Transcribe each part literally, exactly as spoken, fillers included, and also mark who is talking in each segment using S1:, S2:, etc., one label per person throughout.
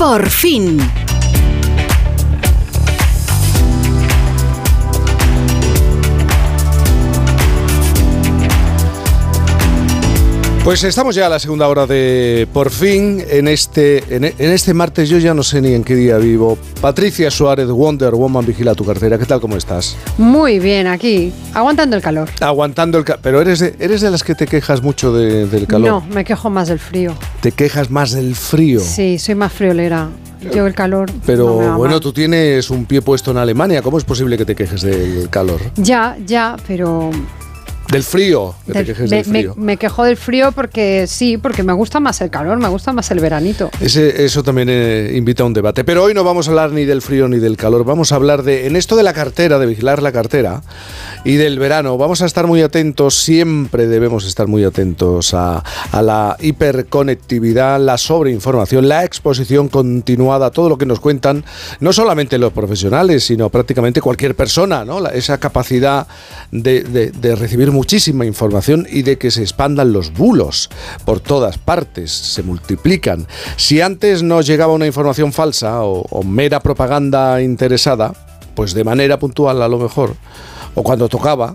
S1: Por fin.
S2: Pues estamos ya a la segunda hora de Por fin, en este, en, en este martes. Yo ya no sé ni en qué día vivo. Patricia Suárez, Wonder Woman, vigila tu cartera. ¿Qué tal, cómo estás?
S3: Muy bien, aquí, aguantando el calor.
S2: Aguantando el calor. Pero eres de, eres de las que te quejas mucho de, del calor.
S3: No, me quejo más del frío.
S2: ¿Te quejas más del frío?
S3: Sí, soy más friolera. Yo el calor...
S2: Pero
S3: no me va
S2: bueno,
S3: mal.
S2: Tú tienes un pie puesto en Alemania. ¿Cómo es posible que te quejes del calor?
S3: Ya, ya, pero...
S2: Del frío, que
S3: Del-
S2: te quejes
S3: me,
S2: del frío.
S3: Me, me quejo del frío porque sí, porque me gusta más el calor, me gusta más el veranito.
S2: Ese, eso también eh, invita a un debate. Pero hoy no vamos a hablar ni del frío ni del calor. Vamos a hablar de, en esto de la cartera, de vigilar la cartera y del verano. Vamos a estar muy atentos, siempre debemos estar muy atentos a, a la hiperconectividad, la sobreinformación, la exposición continuada, todo lo que nos cuentan, no solamente los profesionales, sino prácticamente cualquier persona, ¿no? La, esa capacidad de, de, de recibir muchísima información y de que se expandan los bulos por todas partes, se multiplican. Si antes nos llegaba una información falsa o, o mera propaganda interesada, pues de manera puntual a lo mejor, o cuando tocaba,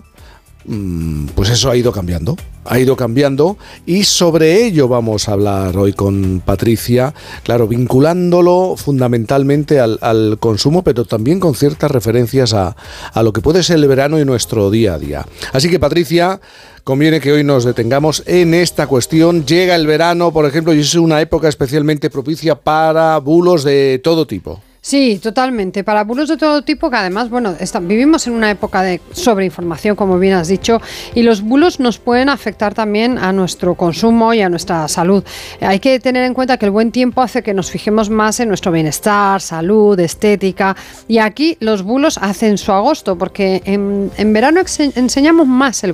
S2: pues eso ha ido cambiando, ha ido cambiando y sobre ello vamos a hablar hoy con Patricia, claro, vinculándolo fundamentalmente al, al consumo, pero también con ciertas referencias a, a lo que puede ser el verano y nuestro día a día. Así que, Patricia, conviene que hoy nos detengamos en esta cuestión. Llega el verano, por ejemplo, y es una época especialmente propicia para bulos de todo tipo.
S3: Sí, totalmente. Para bulos de todo tipo, que además, bueno, está, vivimos en una época de sobreinformación, como bien has dicho, y los bulos nos pueden afectar también a nuestro consumo y a nuestra salud. Eh, hay que tener en cuenta que el buen tiempo hace que nos fijemos más en nuestro bienestar, salud, estética, y aquí los bulos hacen su agosto, porque en, en verano ex- enseñamos más el